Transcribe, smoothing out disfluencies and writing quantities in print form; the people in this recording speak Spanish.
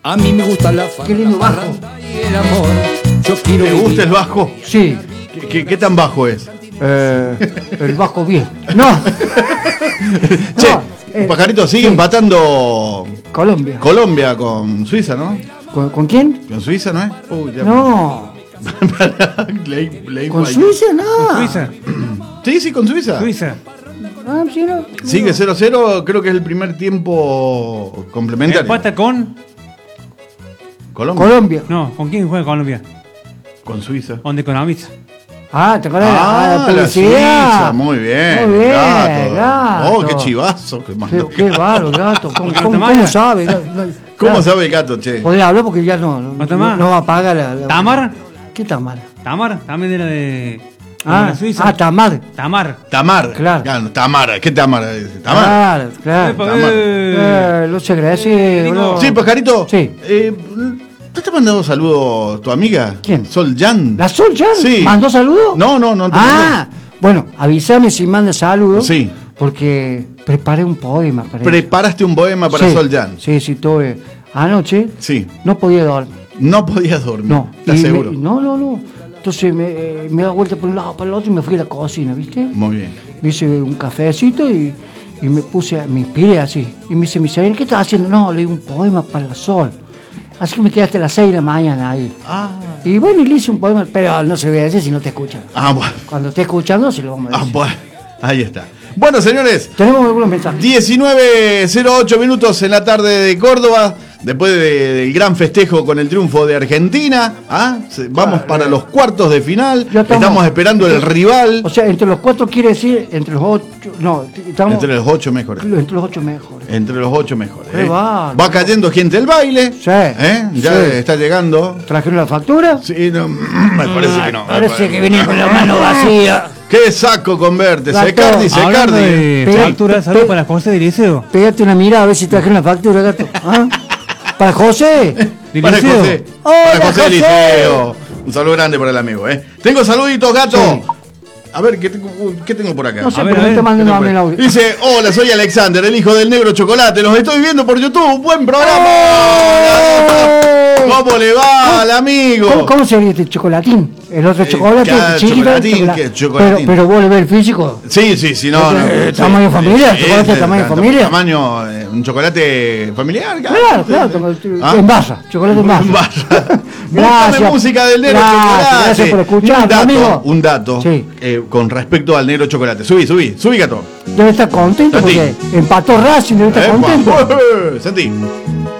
A mí me gusta la Qué lindo bajo. y el amor. Yo quiero ¿Te gusta el bajo? Sí, ¿Qué tan bajo es? el bajo bien. No. Che, Pajarito, sigue sí. empatando Colombia. Colombia con Suiza, ¿no? ¿Con quién? ¿Con Suiza, no es? Ya No. leí ¿Con ahí. Suiza? No. Suiza. Sí, con Suiza. Suiza. Ah, sí, no. Sigue 0-0, creo que es el primer tiempo complementario. Empata con. Colombia. No, ¿con quién juega Colombia? Con Suiza. ¿Dónde economiza? Ah, ¿te acuerdas de Ah, la la publicidad? Suiza, muy bien. Muy bien, gato. gato. Oh, qué chivazo que mandó. Qué bárbaro, gato. ¿Cómo Guatemala. sabe? ¿Cómo sabe el gato, che? Podría hablar porque ya no Guatemala. va a pagar la... ¿Tamar? ¿Qué Tamar? Tamar, también era de Ah, la Suiza. Tamar. Tamar. Tamar. Claro. Tamara. ¿Qué Tamara dice? Tamar. Claro. Epa, Lo sé, gracias. bro. Sí, Pajarito. Sí. ¿Te está mandando saludos tu amiga? ¿Quién? Sol Jan. ¿La Sol ya? Sí. ¿Mandó saludos? No te Ah, bueno, avísame si manda saludos. Sí. Porque preparé un poema para ella. Preparaste un poema para Sí, Sol Jan. Sí, tuve. Anoche Sí. no podía dormir. No podías dormir. No. ¿Estás Y seguro? No. Entonces me da vuelta por un lado para el otro y me fui a la cocina, ¿viste? Muy bien. Me hice un cafecito y me inspiré así. Y me dice, ¿qué estás haciendo? No, leí un poema para la Sol. Así que me quedé hasta las 6 de la mañana ahí. Ah. Y bueno, y le hice un poema, pero no se ve a decir si no te escuchan. Ah, bueno. Cuando esté escuchando, se lo vamos a Ah, decir. bueno. Ahí está. Bueno, señores, Tenemos algunos mensajes. 19:08 minutos en la tarde de Córdoba, después del gran festejo con el triunfo de Argentina. Vamos para los cuartos de final. Ya Estamos esperando el rival. O sea, entre los 4 quiere decir entre los 8. No, estamos Entre los 8 mejores. entre los 8 mejores. Entre los 8 mejores. Qué bárbaro. Va cayendo gente del baile. Sí. Ya Sí. está llegando. ¿Trajeron la factura? Sí, no, me parece que no. Parece que vienen con la mano vacía. ¿Qué saco converte? Gato. Secardi, Hablando Secardi. de Pero- factura, saludos pero- para José de Liceo. Pégate una mirada a ver si trajeron la factura, gato. ¿Ah? ¿Para José? ¿De Para Liceo? José. Hola, Para José José. Liceo. Un saludo grande para el amigo, Tengo saluditos, gato. Sí. A ver, ¿qué tengo por acá? No sé, A ver, pero a me ver, está mandando a mí el audio. Dice, hola, soy Alexander, el hijo del negro chocolate. Los estoy viendo por YouTube. ¡Buen programa! ¿Cómo le va al amigo? ¿Cómo sería este chocolatín? El otro chocolate, claro, chiquito, chocolatín, que chocolatín. Pero vos le ves el físico. Sí, no. ¿Tamaño familiar? ¿Chocolate de tamaño familiar? Tamaño, un chocolate familiar. Claro, ¿Ah? en masa, chocolate en masa. Búscame Gracias. música del negro Gracias, chocolate. gracias por escucharme, amigo. Un dato Sí. con respecto al negro chocolate. Subí, gato. Debe estar contento Santi. porque empató Racing, debe estar contento. Santi.